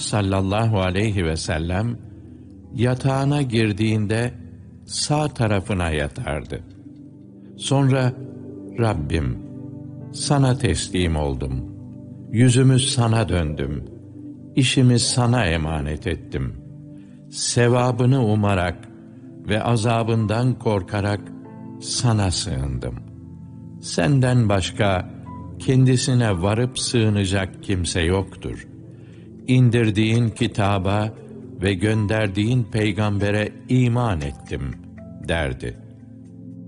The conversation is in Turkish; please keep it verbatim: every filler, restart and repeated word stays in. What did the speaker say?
sallallahu aleyhi ve sellem yatağına girdiğinde sağ tarafına yatardı. Sonra Rabbim, sana teslim oldum. Yüzümü sana döndüm. İşimi sana emanet ettim. Sevabını umarak ve azabından korkarak sana sığındım. Senden başka kendisine varıp sığınacak kimse yoktur. İndirdiğin kitaba ve gönderdiğin peygambere iman ettim derdi.